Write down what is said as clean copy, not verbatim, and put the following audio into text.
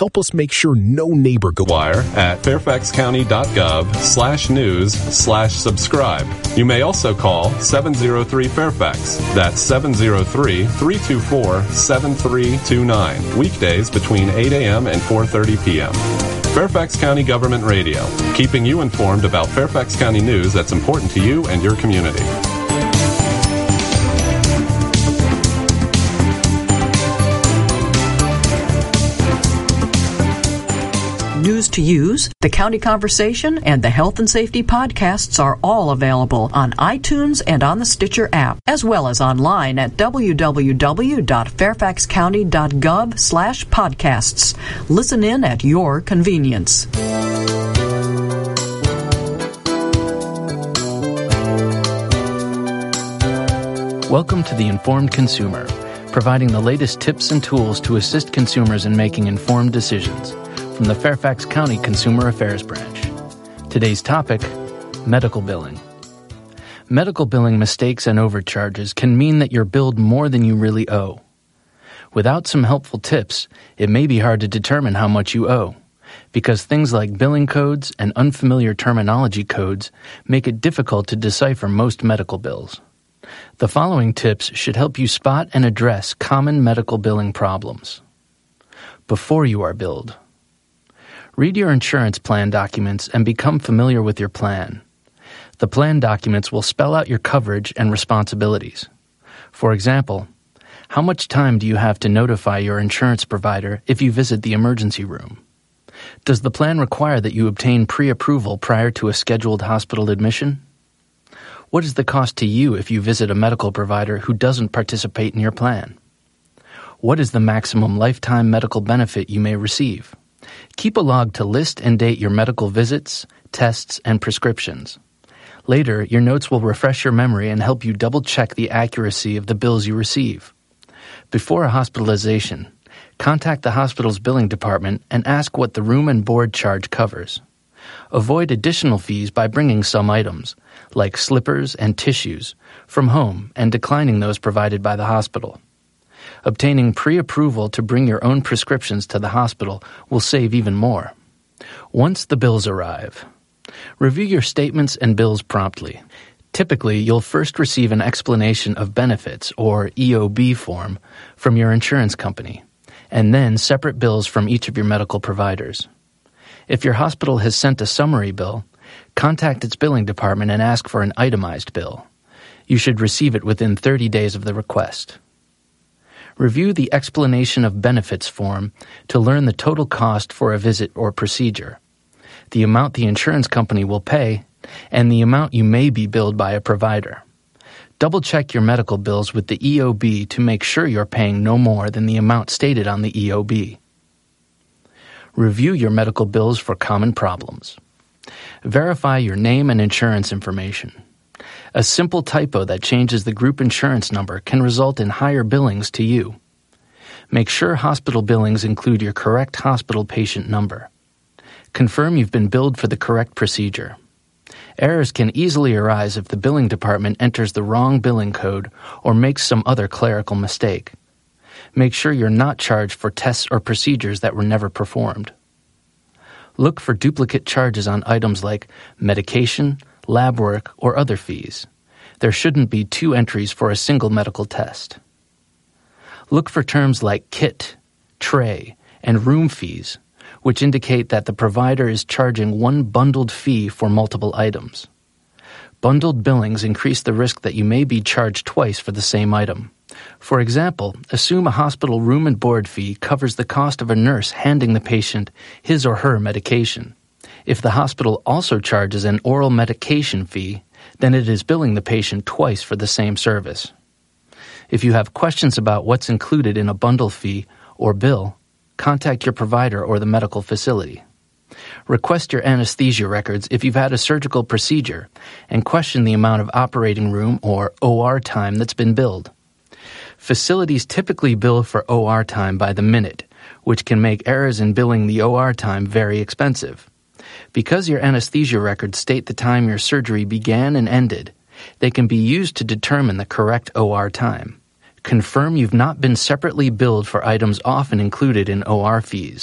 help us make sure no neighbor goes wire at fairfaxcounty.gov/news/subscribe. You may also call 703-FAIRFAX. That's 703-324-7329. Weekdays between 8 a.m. and 4:30 p.m. Fairfax County Government Radio, keeping you informed about Fairfax County news that's important to you and your community. News to Use, the County Conversation, and the Health and Safety podcasts are all available on iTunes and on the Stitcher app, as well as online at www.fairfaxcounty.gov/podcasts. Listen in at your convenience. Welcome to The Informed Consumer, providing the latest tips and tools to assist consumers in making informed decisions. From the Fairfax County Consumer Affairs Branch. Today's topic, medical billing. Medical billing mistakes and overcharges can mean that you're billed more than you really owe. Without some helpful tips, it may be hard to determine how much you owe, because things like billing codes and unfamiliar terminology codes make it difficult to decipher most medical bills. The following tips should help you spot and address common medical billing problems. Before you are billed. Read your insurance plan documents and become familiar with your plan. The plan documents will spell out your coverage and responsibilities. For example, how much time do you have to notify your insurance provider if you visit the emergency room? Does the plan require that you obtain pre-approval prior to a scheduled hospital admission? What is the cost to you if you visit a medical provider who doesn't participate in your plan? What is the maximum lifetime medical benefit you may receive? Keep a log to list and date your medical visits, tests, and prescriptions. Later, your notes will refresh your memory and help you double-check the accuracy of the bills you receive. Before a hospitalization, contact the hospital's billing department and ask what the room and board charge covers. Avoid additional fees by bringing some items, like slippers and tissues, from home and declining those provided by the hospital. Obtaining pre-approval to bring your own prescriptions to the hospital will save even more. Once the bills arrive, review your statements and bills promptly. Typically, you'll first receive an explanation of benefits, or EOB form, from your insurance company, and then separate bills from each of your medical providers. If your hospital has sent a summary bill, contact its billing department and ask for an itemized bill. You should receive it within 30 days of the request. Review the explanation of benefits form to learn the total cost for a visit or procedure, the amount the insurance company will pay, and the amount you may be billed by a provider. Double-check your medical bills with the EOB to make sure you're paying no more than the amount stated on the EOB. Review your medical bills for common problems. Verify your name and insurance information. A simple typo that changes the group insurance number can result in higher billings to you. Make sure hospital billings include your correct hospital patient number. Confirm you've been billed for the correct procedure. Errors can easily arise if the billing department enters the wrong billing code or makes some other clerical mistake. Make sure you're not charged for tests or procedures that were never performed. Look for duplicate charges on items like medication, lab work, or other fees. There shouldn't be 2 entries for a single medical test. Look for terms like kit, tray, and room fees, which indicate that the provider is charging one bundled fee for multiple items. Bundled billings increase the risk that you may be charged twice for the same item. For example, assume a hospital room and board fee covers the cost of a nurse handing the patient his or her medication. If the hospital also charges an oral medication fee, then it is billing the patient twice for the same service. If you have questions about what's included in a bundle fee or bill, contact your provider or the medical facility. Request your anesthesia records if you've had a surgical procedure, and question the amount of operating room or OR time that's been billed. Facilities typically bill for OR time by the minute, which can make errors in billing the OR time very expensive. Because your anesthesia records state the time your surgery began and ended, they can be used to determine the correct OR time. Confirm you've not been separately billed for items often included in OR fees.